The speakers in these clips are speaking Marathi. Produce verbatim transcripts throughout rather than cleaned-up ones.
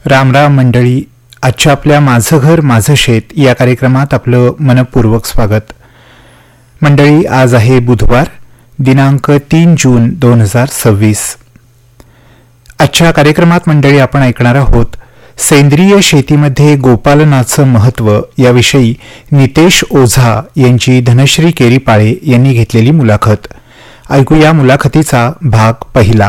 रामराम मंडळी, आजच्या आपल्या माझं घर माझं शेत या कार्यक्रमात आपलं मनपूर्वक स्वागत. मंडळी, आज आहे बुधवार दिनांक तीन जून दोन हजार सव्वीस. आजच्या कार्यक्रमात मंडळी आपण ऐकणार आहोत सेंद्रिय शेतीमध्ये गोपालनाचं महत्त्व याविषयी नितेश ओझा यांची धनश्री केरीपाळे यांनी घेतलेली मुलाखत. ऐकूया मुलाखतीचा भाग पहिला.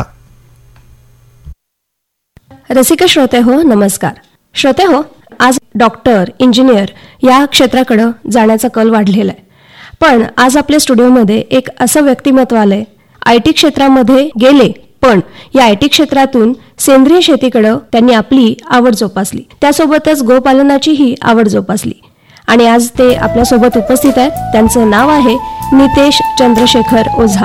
रसिक श्रोते हो, नमस्कार. श्रोते हो, आज डॉक्टर इंजिनियर या क्षेत्राकडे जाण्याचा कल वाढलेला आहे. पण आज आपल्या स्टुडिओमध्ये एक असं व्यक्तिमत्व आलंय, आय टी क्षेत्रामध्ये गेले पण या आय टी क्षेत्रातून सेंद्रिय शेतीकडे त्यांनी आपली आवड जोपासली, त्यासोबतच गोपालनाचीही आवड जोपासली आणि आज ते आपल्यासोबत उपस्थित आहेत. त्यांचं नाव आहे नितेश चंद्रशेखर ओझा.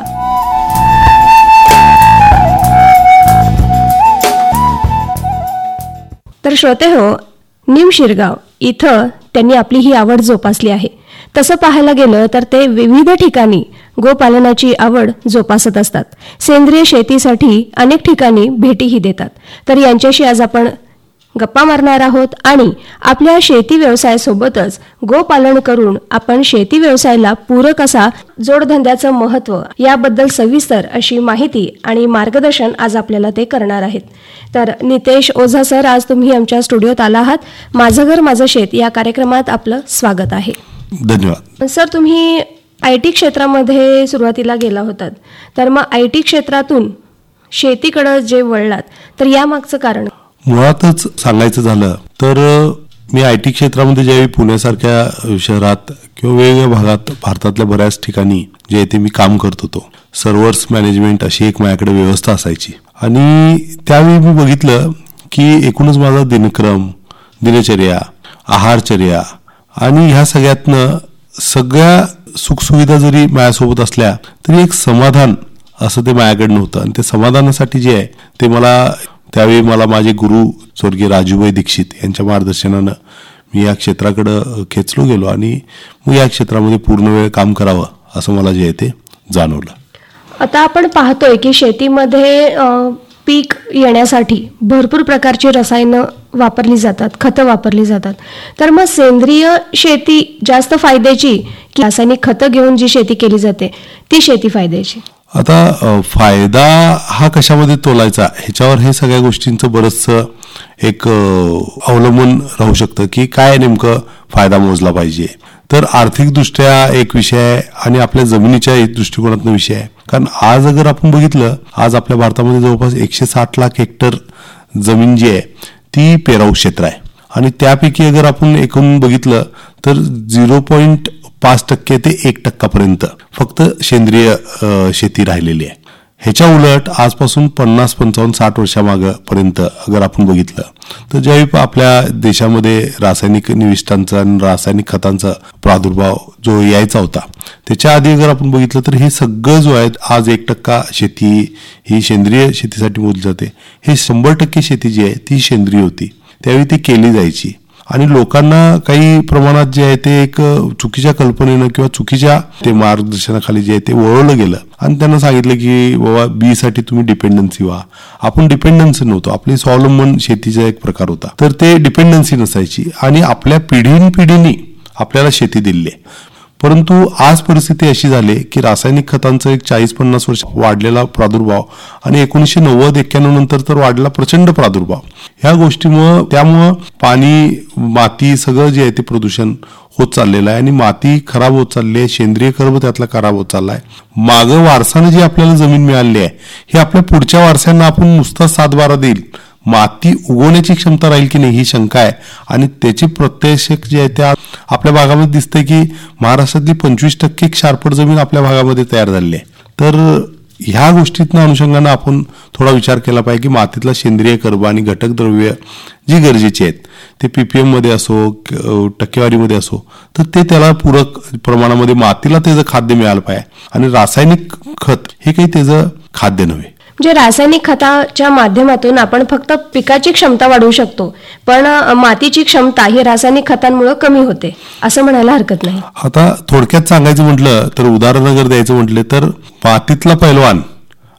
तर श्रोते हो, निम शिरगाव इथं त्यांनी आपली ही आवड जोपासली आहे. तसं पाहायला गेलं तर ते विविध ठिकाणी गोपालनाची आवड जोपासत असतात. सेंद्रिय शेतीसाठी अनेक ठिकाणी भेटीही देतात. तर यांच्याशी आज आपण गप्पा मारणार आहोत आणि आपल्या शेती व्यवसायासोबतच गोपालन करून आपण शेती व्यवसायाला पूरक असा जोडधंद्याचं महत्त्व याबद्दल सविस्तर अशी माहिती आणि मार्गदर्शन आज आपल्याला ते करणार आहेत. तर नितेश ओझा सर, आज तुम्ही आमच्या स्टुडिओत आला आहात. माझं घर माझं शेत या कार्यक्रमात आपलं स्वागत आहे. धन्यवाद. सर, तुम्ही आय टी क्षेत्रामध्ये सुरुवातीला गेला होतात, तर मग आय टी क्षेत्रातून शेतीकडे जे वळलात तर यामागचं कारण? मुळातच सांगायचं झालं तर मी आय टी क्षेत्रामध्ये ज्यावेळी पुण्यासारख्या शहरात किंवा वेगवेगळ्या भागात भारतातल्या बऱ्याच ठिकाणी जे ते मी काम करत होतो, सर्व्हर्स मॅनेजमेंट अशी एक माझ्याकडे व्यवस्था असायची. आणि त्यावेळी मी बघितलं की एकूणच माझा दिनक्रम, दिनचर्या, आहारचर्या आणि ह्या सगळ्यातनं सगळ्या सुखसुविधा जरी माझ्यासोबत असल्या तरी एक समाधान असं ते माझ्याकडनं होतं. आणि ते समाधानासाठी जे आहे ते मला त्यावेळी मला माझे गुरु स्वर्गीय राजूभाई दीक्षित यांच्या मार्गदर्शनानं मी या क्षेत्राकडं खेचलो गेलो आणि मग या क्षेत्रामध्ये पूर्ण वेळ काम करावं असं मला जे आहे ते जाणवलं. आता आपण पाहतोय की शेतीमध्ये पीक येण्यासाठी भरपूर प्रकारची रसायनं वापरली जातात, खतं वापरली जातात. तर मग सेंद्रिय शेती जास्त फायद्याची की रासायनिक खतं घेऊन जी शेती केली जाते ती शेती फायद्याची? आता फायदा हा कशामध्ये तोलायचा ह्याच्यावर हे सगळ्या गोष्टींचं बरंचसं एक अवलंबून राहू शकतं की काय नेमकं फायदा मोजला पाहिजे. तर आर्थिकदृष्ट्या एक विषय आहे आणि आपल्या जमिनीच्या दृष्टिकोनातून विषय आहे. कारण आज अगर आपण बघितलं, आज आपल्या भारतामध्ये जवळपास एकशे साठ लाख हेक्टर जमीन जी आहे ती पेराऊ क्षेत्र आहे आणि त्यापैकी अगर आपण एकूण बघितलं तर झिरो पॉईंट पाच टक्के ते एक टक्कापर्यंत फक्त सेंद्रिय शेती राहिलेली आहे. ह्याच्या उलट आजपासून पन्नास पंचावन्न साठ वर्षामागं पर्यंत अगर आपण बघितलं तर ज्यावेळी आपल्या देशामध्ये रासायनिक निविष्ठांचा आणि रासायनिक खतांचा प्रादुर्भाव जो यायचा होता त्याच्या आधी अगर आपण बघितलं तर हे सगळं जो आहे आज एक टक्का शेती ही सेंद्रिय शेतीसाठी मोजली जाते. हे शंभर टक्के शेती जी आहे ती सेंद्रिय होती. त्यावेळी ती केली जायची आणि लोकांना काही प्रमाणात जे आहे ते एक चुकीच्या कल्पनेनं किंवा चुकीच्या ते मार्गदर्शनाखाली जे आहे ते वळवलं गेलं आणि त्यांना सांगितलं की बाबा बी साठी तुम्ही डिपेंडन्सी व्हा. आपण डिपेंडन्सी नव्हतो, आपली स्वावलंबन शेतीचा एक प्रकार होता. तर ते डिपेंडन्सी नसायची आणि आपल्या पिढीनपिढीनी आपल्याला शेती दिली आहे. परंतु आज परिस्थिती अशी झाली की रासायनिक खतांचा एक चाळीस पन्नास वर्ष वाढलेला प्रादुर्भाव आणि एकोणीसशे नव्वद एक्क्याण्णव नंतर तर वाढलेला प्रचंड प्रादुर्भाव, ह्या गोष्टीमुळं त्यामुळं पाणी, माती सगळं जे आहे ते प्रदूषण होत चाललेलं आहे आणि माती खराब होत चालली आहे, सेंद्रिय कर्ब त्यातला खराब होत चालला आहे. मागं वारसानं जी आपल्याला जमीन मिळाली आहे हे आपल्या पुढच्या वारसांना आपण नुसताच सातबारा देईल, माती उगवण्याची क्षमता राहील की नाही ही शंका आहे. आणि त्याची प्रत्यक्ष जे आहे त्या आपल्या भागामध्ये दिसतंय की महाराष्ट्रातली पंचवीस टक्के क्षारपड जमीन आपल्या भागामध्ये तयार झालेली आहे. तर ह्या गोष्टीतनं अनुषंगानं आपण थोडा विचार केला पाहिजे की मातीतला सेंद्रिय कर्ब आणि घटक द्रव्य जी गरजेची आहेत ते पीपीएम मध्ये असो, टक्केवारीमध्ये असो, तर ते त्याला पूरक प्रमाणामध्ये मातीला त्याचं खाद्य मिळालं पाहिजे. आणि रासायनिक खत हे काही त्याचं खाद्य नव्हे. म्हणजे रासायनिक खताच्या माध्यमातून आपण फक्त पिकाची क्षमता वाढवू शकतो, पण मातीची क्षमता ही रासायनिक खतांमुळे कमी होते असं म्हणायला हरकत नाही. आता थोडक्यात सांगायचं म्हटलं तर उदाहरण अगर द्यायचं म्हटलं तर मातीतला पैलवान